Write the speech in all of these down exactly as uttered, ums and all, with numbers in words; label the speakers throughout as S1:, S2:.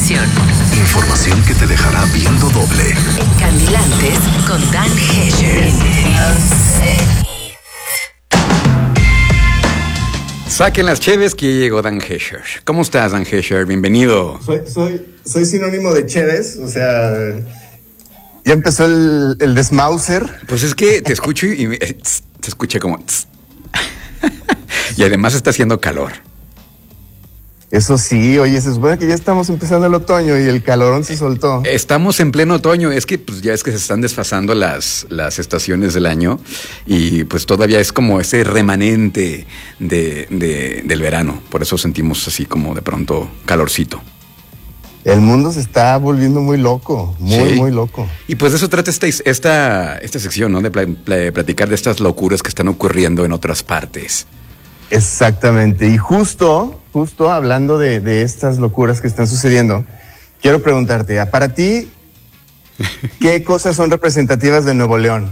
S1: información.
S2: Información que te dejará viendo doble.
S1: Encandilantes con Dan Hesher.
S3: Saquen las cheves que ya llegó Dan Hesher. ¿Cómo estás, Dan Hesher? Bienvenido.
S4: Soy, soy, soy sinónimo de cheves, o sea, ya empezó el, el desmauser.
S3: Pues es que te escucho y me, tss, te escuché como tss. Y además está haciendo calor.
S4: Eso sí, oye, se supone que ya estamos empezando el otoño y el calorón se soltó.
S3: Estamos en pleno otoño. Es que pues ya es que se están desfasando las, las estaciones del año y pues todavía es como ese remanente de, de, del verano. Por eso sentimos así como de pronto calorcito.
S4: El mundo se está volviendo muy loco, muy, sí. muy loco.
S3: Y pues de eso trata esta, esta, esta sección, ¿no? De pl- pl- platicar de estas locuras que están ocurriendo en otras partes.
S4: Exactamente. Y justo, justo hablando de, de estas locuras que están sucediendo, quiero preguntarte, para ti, ¿qué cosas son representativas de Nuevo León?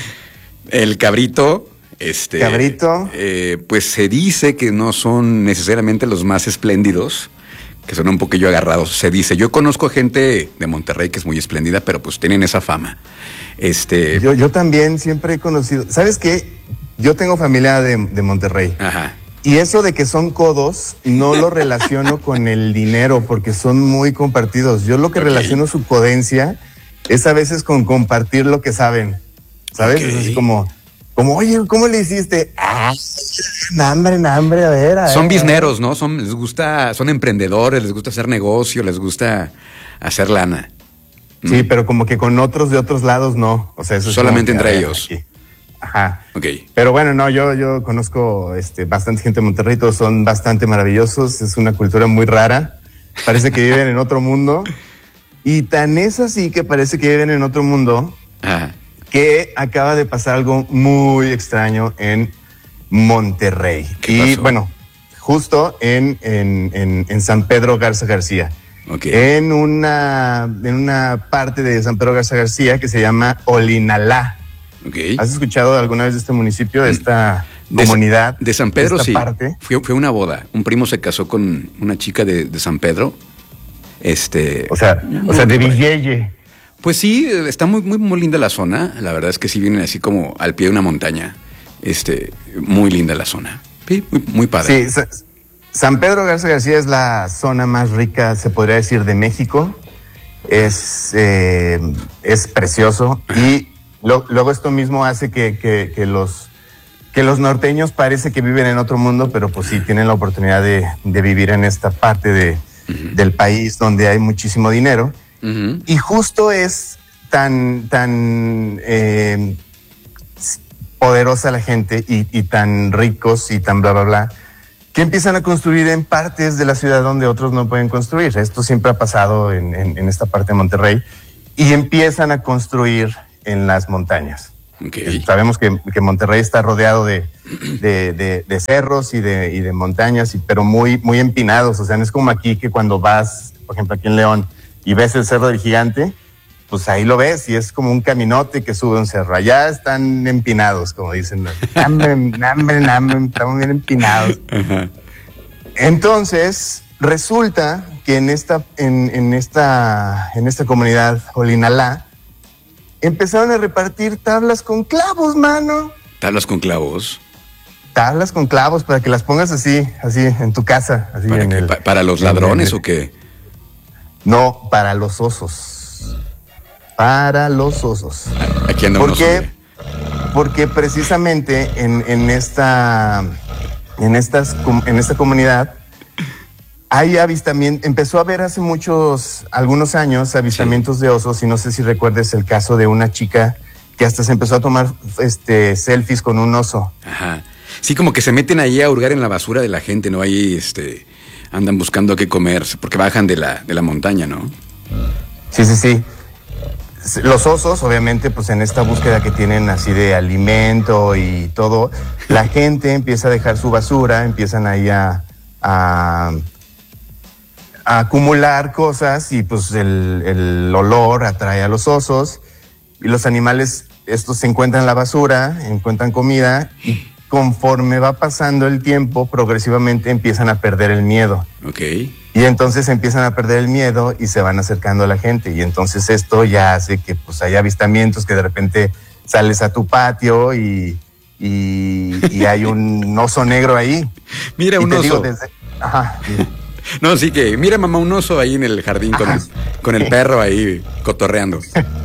S3: El cabrito. Este,
S4: ¿Cabrito?
S3: Eh, pues se dice que no son necesariamente los más espléndidos, que son un poquillo agarrados. Se dice, yo conozco gente de Monterrey que es muy espléndida, pero pues tienen esa fama. Este,
S4: yo, yo también siempre he conocido. ¿Sabes qué? Yo tengo familia de, de Monterrey.
S3: Ajá.
S4: Y eso de que son codos, no lo relaciono con el dinero, porque son muy compartidos. Yo lo que okay. relaciono su codencia es a veces con compartir lo que saben. ¿Sabes? Okay. Es así como, como, oye, ¿cómo le hiciste? Ah, hambre, hambre, a ver. A
S3: son
S4: ver,
S3: bizneros, ¿no? Son, les gusta, son emprendedores, les gusta hacer negocio, les gusta hacer lana.
S4: Sí, mm. pero como que con otros de otros lados no. O sea, eso
S3: solamente
S4: es
S3: entre
S4: ver,
S3: ellos.
S4: Aquí. Ajá.
S3: Okay.
S4: Pero bueno, no, yo, yo conozco este, bastante gente de Monterrey, todos son bastante maravillosos, es una cultura muy rara, parece que viven en otro mundo, y tan es así que parece que viven en otro mundo,
S3: Ajá.
S4: que acaba de pasar algo muy extraño en Monterrey.
S3: ¿Qué
S4: y
S3: pasó?
S4: Bueno, justo en, en, en, en San Pedro Garza García.
S3: Okay.
S4: En una, en una parte de San Pedro Garza García que se llama Olinalá.
S3: Okay.
S4: ¿Has escuchado alguna vez de este municipio, de esta
S3: de
S4: comunidad?
S3: De San Pedro,
S4: de esta
S3: sí.
S4: Parte?
S3: Fue, fue una boda. Un primo se casó con una chica de, de San Pedro. Este.
S4: O sea, o sea, de Villeye.
S3: Pues sí, está muy, muy, muy linda la zona. La verdad es que sí vienen así como al pie de una montaña. Este, muy linda la zona. Sí, muy, muy padre.
S4: Sí, San Pedro Garza García es la zona más rica, se podría decir, de México. Es, eh, es precioso. Y Lo, luego esto mismo hace que, que, que, los, que los norteños parece que viven en otro mundo, pero pues sí tienen la oportunidad de, de vivir en esta parte de, uh-huh. del país donde hay muchísimo dinero.
S3: Uh-huh.
S4: Y justo es tan, tan eh, poderosa la gente y, y tan ricos y tan bla, bla, bla, que empiezan a construir en partes de la ciudad donde otros no pueden construir. Esto siempre ha pasado en, en, en esta parte de Monterrey. Y empiezan a construir en las montañas.
S3: Okay.
S4: Sabemos que, que Monterrey está rodeado de, de, de, de cerros y de, y de montañas, y, pero muy, muy empinados. O sea, no es como aquí que cuando vas, por ejemplo, aquí en León, y ves el Cerro del Gigante, pues ahí lo ves y es como un caminote que sube un cerro. Allá están empinados, como dicen. Nambre, nambre, nambre, estamos bien empinados.
S3: Uh-huh.
S4: Entonces, resulta que en esta, en, en esta, en esta comunidad, Olinalá, empezaron a repartir tablas con clavos, mano.
S3: ¿Tablas con clavos?
S4: Tablas con clavos para que las pongas así, así en tu casa. Así
S3: ¿Para,
S4: en
S3: qué?
S4: el,
S3: ¿Pa- ¿Para los ladrones
S4: el,
S3: o qué?
S4: No, para los osos. Para los osos.
S3: Aquí anda
S4: ¿Por
S3: uno
S4: qué?
S3: sobre.
S4: Porque precisamente en, en, esta, en, estas, en esta comunidad hay avistamientos, empezó a haber hace muchos, algunos años, avistamientos sí. de osos, y no sé si recuerdes el caso de una chica que hasta se empezó a tomar este, selfies con un oso.
S3: Ajá. Sí, como que se meten ahí a hurgar en la basura de la gente, ¿no? Ahí este, andan buscando qué comer, porque bajan de la, de la montaña, ¿no?
S4: Sí, sí, sí. Los osos, obviamente, pues en esta búsqueda que tienen así de alimento y todo, la gente empieza a dejar su basura, empiezan ahí a... a a acumular cosas y pues el, el olor atrae a los osos y los animales, estos se encuentran en la basura, encuentran comida y conforme va pasando el tiempo, progresivamente empiezan a perder el miedo.
S3: Ok.
S4: Y entonces empiezan a perder el miedo y se van acercando a la gente. Y entonces esto ya hace que pues haya avistamientos, que de repente sales a tu patio y, y, y hay un oso negro ahí.
S3: Mira,
S4: y
S3: un
S4: te
S3: oso.
S4: Digo desde, ajá.
S3: No, sí que, mira mamá, un oso ahí en el jardín con el, con el perro ahí cotorreando.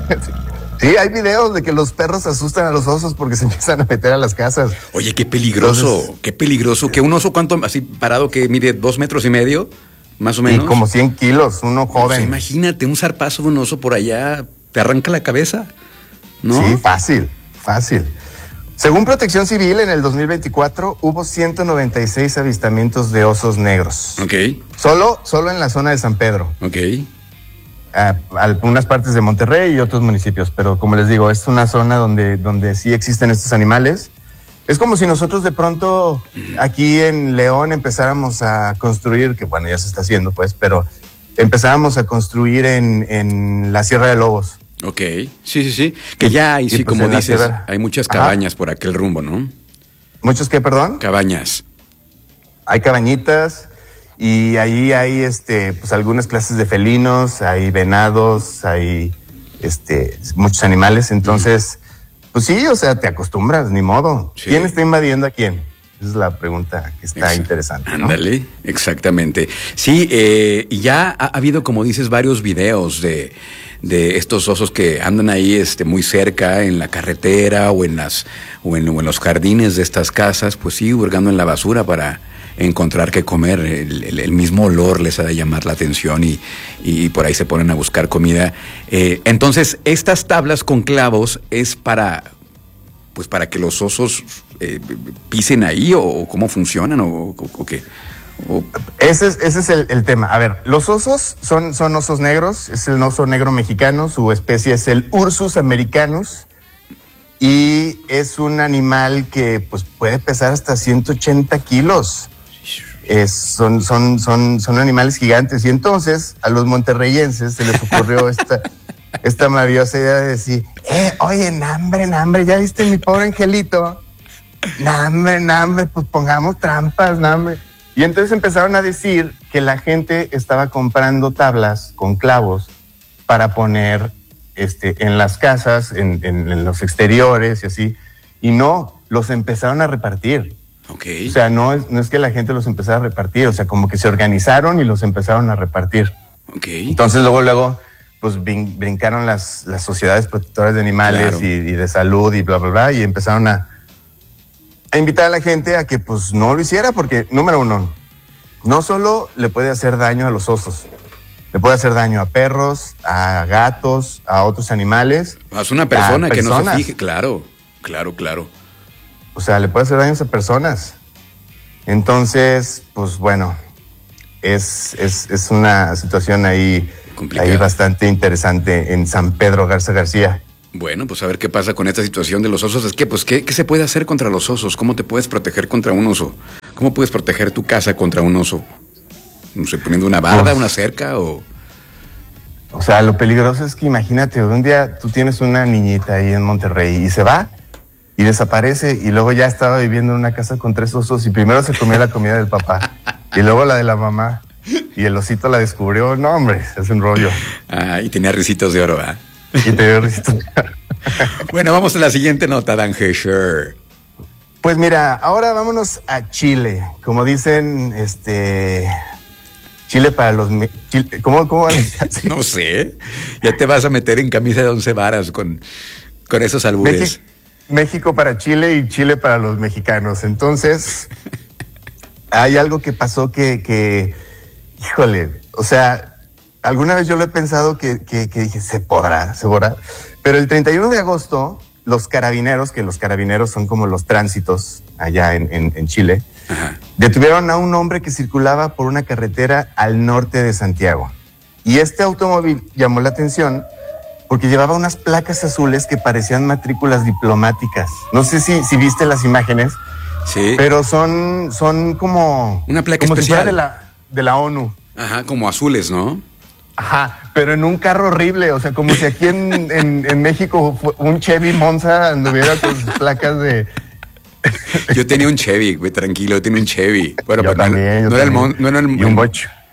S4: Sí, hay videos de que los perros asustan a los osos porque se empiezan a meter a las casas.
S3: Oye, qué peligroso,
S4: Entonces,
S3: qué peligroso. Que un oso, ¿cuánto? Así parado que mide dos metros y medio, más o menos.
S4: Y como cien kilos, uno joven.
S3: O sea, imagínate, un zarpazo de un oso por allá, te arranca la cabeza, ¿no?
S4: Sí, fácil, fácil. Según Protección Civil, en el dos mil veinticuatro hubo ciento noventa y seis avistamientos de osos negros.
S3: Ok,
S4: Solo, solo en la zona de San Pedro.
S3: ok.
S4: A, a algunas partes de Monterrey y otros municipios, pero como les digo, es una zona donde, donde sí existen estos animales. Es como si nosotros de pronto aquí en León empezáramos a construir, que bueno, ya se está haciendo pues, pero empezáramos a construir en, en la Sierra de Lobos.
S3: Ok, sí, sí, sí. Que ya hay,
S4: Y
S3: sí,
S4: pues
S3: como
S4: en la
S3: dices,
S4: sierra.
S3: hay muchas
S4: Ajá.
S3: cabañas por aquel rumbo, ¿no?
S4: ¿Muchos qué, perdón?
S3: Cabañas.
S4: Hay cabañitas y ahí hay este, pues algunas clases de felinos, hay venados, hay este, muchos animales, entonces, pues sí, o sea, te acostumbras, ni modo.
S3: Sí.
S4: ¿Quién está invadiendo a quién? Esa es la pregunta que está
S3: Exa-
S4: interesante, ¿no?
S3: Ándale, exactamente. Sí, eh, y ya ha, ha habido, como dices, varios videos de, de estos osos que andan ahí este, muy cerca en la carretera o en las o en, o en los jardines de estas casas, pues sí, hurgando en la basura para encontrar qué comer. El, el- el mismo olor les ha de llamar la atención y, y por ahí se ponen a buscar comida. Eh, entonces, estas tablas con clavos es para, pues para que los osos eh, pisen ahí o, o cómo funcionan o, o, o qué. O-
S4: Ese es, ese es el, el tema. A ver, los osos son, son osos negros, es el oso negro mexicano, su especie es el Ursus americanus y es un animal que pues puede pesar hasta ciento ochenta kilos. Es, son, son, son, son animales gigantes. Y entonces a los monterreyenses se les ocurrió esta, esta maravillosa idea de decir, eh, oye, nambre, nambre, ¿ya viste mi pobre angelito? Nambre, nambre, pues pongamos trampas, nambre. Y entonces empezaron a decir que la gente estaba comprando tablas con clavos para poner este, en las casas, en, en, en los exteriores y así. Y no, los empezaron a repartir.
S3: ok.
S4: O sea, no es, no es que la gente los empezara a repartir, o sea, como que se organizaron y los empezaron a repartir.
S3: ok.
S4: Entonces luego, luego, pues brin- brincaron las, las sociedades protectoras de animales
S3: Claro.
S4: y, y de salud y bla, bla, bla, y empezaron a, a invitar a la gente a que pues no lo hiciera, porque número uno, no solo le puede hacer daño a los osos, le puede hacer daño a perros, a gatos, a otros animales.
S3: Es una persona
S4: a
S3: que no se
S4: personas.
S3: fije, claro, claro, claro.
S4: O sea, le puede hacer daños a personas. Entonces, pues bueno, es, es, es una situación ahí,
S3: Complicada.
S4: ahí bastante interesante en San Pedro Garza García.
S3: Bueno, pues a ver qué pasa con esta situación de los osos. Es que, pues, ¿qué, qué se puede hacer contra los osos? ¿Cómo te puedes proteger contra un oso? ¿Cómo puedes proteger tu casa contra un oso? No sé, poniendo una barda,
S4: Uf.
S3: una cerca o...
S4: O sea, lo peligroso es que imagínate, un día tú tienes una niñita ahí en Monterrey y se va y desaparece y luego ya estaba viviendo en una casa con tres osos y primero se comió la comida del papá y luego la de la mamá y el osito la descubrió. No, hombre, es un rollo.
S3: Ah, y tenía risitos de oro, ¿verdad?
S4: Y te dio risito.
S3: Bueno, vamos a la siguiente nota, Dan Hesher.
S4: Pues mira, ahora vámonos a Chile. Como dicen, este... Chile para los... me- Chile- ¿Cómo, cómo van a decir?
S3: No sé, ya te vas a meter en camisa de once varas con, con esos albures.
S4: México, México para Chile y Chile para los mexicanos. Entonces, hay algo que pasó que, que híjole, o sea, alguna vez yo lo he pensado que, que, que dije, se podrá, se podrá. Pero el treinta y uno de agosto, los carabineros, que los carabineros son como los tránsitos allá en, en, en Chile,
S3: Ajá.
S4: detuvieron a un hombre que circulaba por una carretera al norte de Santiago. Y este automóvil llamó la atención porque llevaba unas placas azules que parecían matrículas diplomáticas. No sé si, si viste las imágenes,
S3: Sí.
S4: pero son, son como...
S3: Una placa
S4: como si
S3: especial.
S4: fuera de la, de la ONU.
S3: Ajá, como azules, ¿no?
S4: Ajá, pero en un carro horrible, o sea, como si aquí en, en, en México fu- un Chevy Monza anduviera con sus placas de...
S3: Yo tenía un Chevy, güey, tranquilo, yo tenía un Chevy. Bueno,
S4: Yo
S3: pero no-
S4: también, yo
S3: no, era el
S4: también.
S3: mon- no era el
S4: Y un bocho.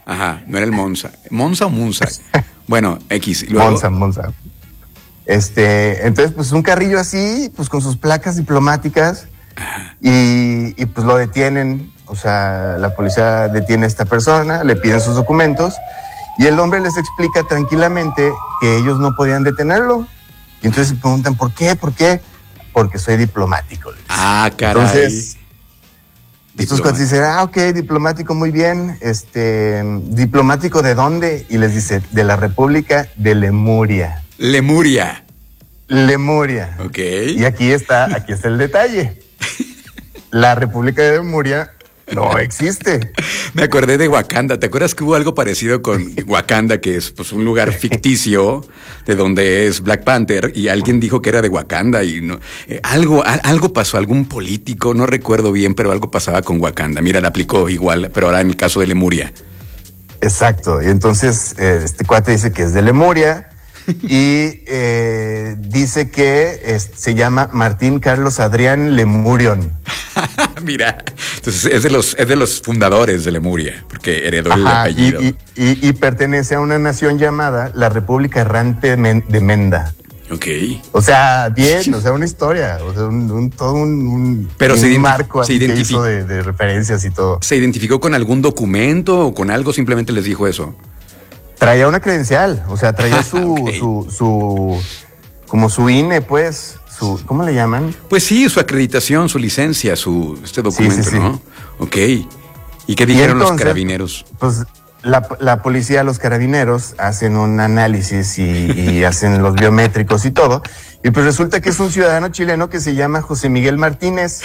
S3: Ajá, no era el Monza. ¿Monza o Munza? Bueno, X. ¿Y luego?
S4: Monza, Monza. Este, entonces, pues un carrillo así, pues con sus placas diplomáticas y, y pues lo detienen. O sea, la policía detiene a esta persona, le piden sus documentos y el hombre les explica tranquilamente que ellos no podían detenerlo. Y entonces se preguntan, ¿por qué? ¿Por qué? Porque soy diplomático.
S3: Ah, caray.
S4: Entonces, estos cuates dicen, ah, ok, diplomático, muy bien. Este, ¿diplomático de dónde? Y les dice, de la República de Lemuria.
S3: Lemuria.
S4: Lemuria.
S3: Ok.
S4: Y aquí está, aquí está el detalle. La República de Lemuria no existe.
S3: Me acordé de Wakanda. ¿Te acuerdas que hubo algo parecido con Wakanda, que es pues un lugar ficticio de donde es Black Panther y alguien dijo que era de Wakanda y no eh, algo a, algo pasó, algún político, no recuerdo bien, pero algo pasaba con Wakanda. Mira, la aplicó igual, pero ahora en el caso de Lemuria.
S4: Exacto. Y entonces eh, este cuate dice que es de Lemuria y eh, dice que es, se llama Martín Carlos Adrián Lemurion.
S3: Mira, entonces es de los es de los fundadores de Lemuria, porque heredó el
S4: Ajá,
S3: apellido.
S4: Y, y, y, y pertenece a una nación llamada la República Errante de Menda.
S3: Ok.
S4: O sea, bien, o sea, una historia, o sea, un, un todo un, un,
S3: Pero
S4: un
S3: se identi-
S4: marco
S3: se
S4: así que
S3: identifi-
S4: hizo de, de referencias y todo.
S3: ¿Se identificó con algún documento o con algo? Simplemente les dijo eso.
S4: Traía una credencial, o sea, traía su,
S3: Okay.
S4: su, su, como su I N E, pues, su, ¿cómo le llaman?
S3: Pues sí, su acreditación, su licencia, su este documento,
S4: Sí, sí, sí.
S3: ¿no? Ok. ¿Y qué dijeron
S4: Y
S3: los
S4: entonces,
S3: carabineros?
S4: Pues la, la policía, los carabineros hacen un análisis y, y hacen los biométricos y todo. Y pues resulta que es un ciudadano chileno que se llama José Miguel Martínez.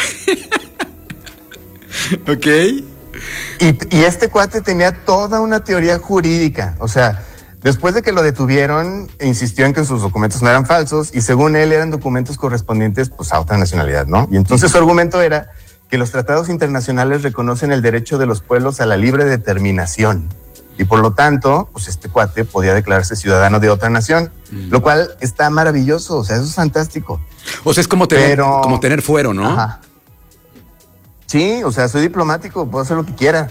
S3: Ok.
S4: Y, y este cuate tenía toda una teoría jurídica. O sea, después de que lo detuvieron, insistió en que sus documentos no eran falsos y según él eran documentos correspondientes pues, a otra nacionalidad, ¿no? Y entonces su argumento era que los tratados internacionales reconocen el derecho de los pueblos a la libre determinación. Y por lo tanto, pues este cuate podía declararse ciudadano de otra nación, mm. lo cual está maravilloso, o sea, eso es fantástico.
S3: O sea, es como tener,
S4: Pero,
S3: como tener fuero, ¿no?
S4: Ajá. Sí, o sea, soy diplomático, puedo hacer lo que quiera.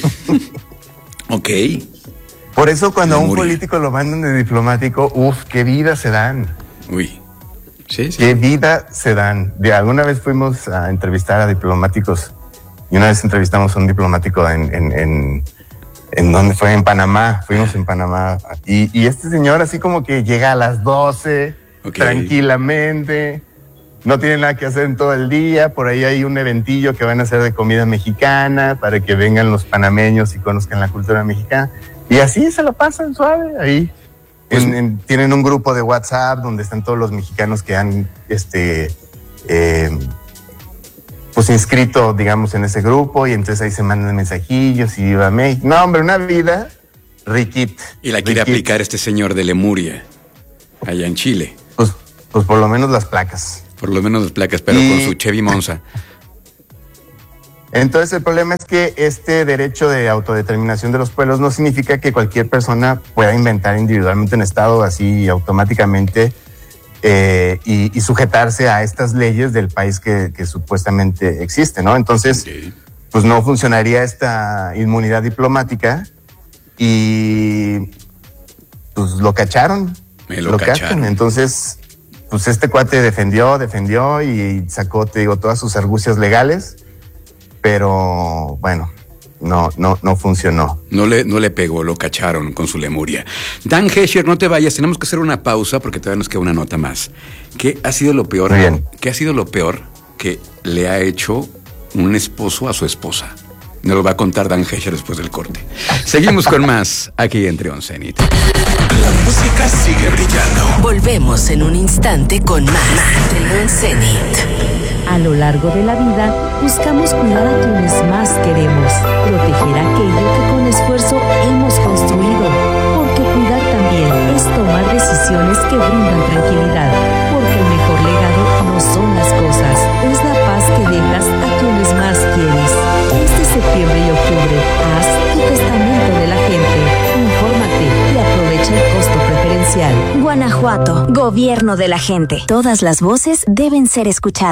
S3: Ok.
S4: Por eso cuando
S3: Lemuria.
S4: a un político lo mandan de diplomático, uff, qué vida se dan.
S3: Uy. Sí, sí.
S4: Qué vida se dan. De alguna vez fuimos a entrevistar a diplomáticos y una vez entrevistamos a un diplomático en, en, en, en donde fue en Panamá, fuimos en Panamá y, y este señor así como que llega a las doce, okay. tranquilamente, no tiene nada que hacer en todo el día, por ahí hay un eventillo que van a hacer de comida mexicana para que vengan los panameños y conozcan la cultura mexicana y así se lo pasan suave ahí. Pues, en, en, tienen un grupo de WhatsApp donde están todos los mexicanos que han este eh, pues inscrito, digamos, en ese grupo y entonces ahí se mandan mensajillos y viva México. No, hombre, una vida riquit.
S3: Y la quiere
S4: riquit.
S3: aplicar este señor de Lemuria, allá en Chile.
S4: Pues, pues por lo menos las placas.
S3: Por lo menos las placas, pero y... con su Chevy Monza.
S4: Entonces el problema es que este derecho de autodeterminación de los pueblos no significa que cualquier persona pueda inventar individualmente un estado así automáticamente eh, y, y sujetarse a estas leyes del país que, que supuestamente existe, ¿no? Entonces, okay. pues no funcionaría esta inmunidad diplomática y pues lo cacharon.
S3: Me lo,
S4: lo
S3: cacharon.
S4: Cachan. Entonces, pues este cuate defendió, defendió y sacó, te digo, todas sus argucias legales. Pero bueno, no, no, no funcionó.
S3: No le, no le pegó, lo cacharon con su Lemuria. Dan Hesher, no te vayas, tenemos que hacer una pausa porque todavía nos queda una nota más. ¿Qué ha sido lo peor?
S4: Bien.
S3: ¿Qué ha sido lo peor que le ha hecho un esposo a su esposa? Nos lo va a contar Dan Hesher después del corte. Seguimos con más aquí en Trión Zenit.
S2: La música sigue brillando.
S1: Volvemos en un instante con más Trión Zenit.
S5: A lo largo de la vida, buscamos cuidar a quienes más queremos, proteger aquello que con esfuerzo hemos construido, porque cuidar también es tomar decisiones que brindan tranquilidad, porque el mejor legado no son las cosas, es la paz que dejas a quienes más quieres. Este septiembre y octubre, haz tu testamento de la gente, infórmate y aprovecha el costo preferencial.
S6: Guanajuato, gobierno de la gente. Todas las voces deben ser escuchadas.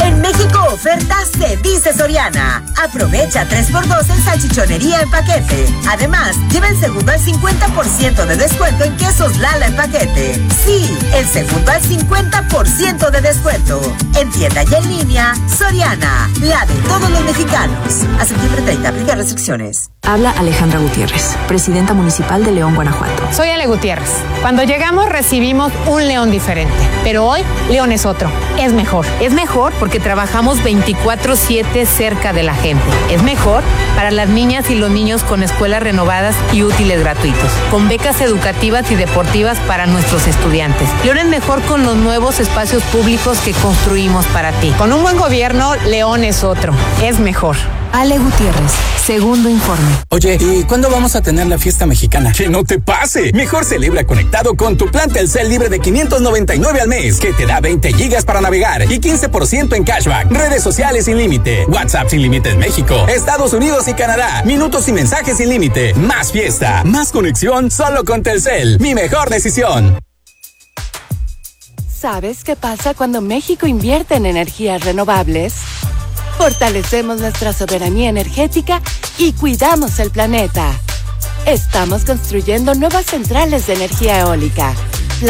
S6: En México ofertas se dice Soriana. Aprovecha tres por dos en salchichonería en paquete. Además, lleva el segundo al cincuenta por ciento de descuento en quesos Lala en paquete. Sí, el segundo al cincuenta por ciento de descuento. En tienda y en línea, Soriana, la de todos los mexicanos. A septiembre treinta, aplica restricciones.
S7: Habla Alejandra Gutiérrez, presidenta municipal de León, Guanajuato.
S8: Soy Ale Gutiérrez. Cuando llegamos recibimos un León diferente, pero hoy León es otro, es mejor. Es mejor porque trabajamos veinticuatro siete cerca de la gente. Es mejor para las niñas y los niños con escuelas renovadas y útiles gratuitos, con becas educativas y deportivas para nuestros estudiantes. León es mejor con los nuevos espacios públicos que construimos para ti. Con un buen gobierno, León es otro, es mejor.
S7: Ale Gutiérrez, segundo informe.
S9: Oye, ¿y cuándo vamos a tener la fiesta mexicana? ¡Que no te pase! Mejor celebra conectado con tu plan Telcel libre de quinientos noventa y nueve al mes, que te da veinte gigas para navegar y quince por ciento en cashback, redes sociales sin límite, WhatsApp sin límite en México, Estados Unidos y Canadá, minutos y mensajes sin límite, más fiesta, más conexión solo con Telcel. Mi mejor decisión.
S10: ¿Sabes qué pasa cuando México invierte en energías renovables? Fortalecemos nuestra soberanía energética y cuidamos el planeta. Estamos construyendo nuevas centrales de energía eólica,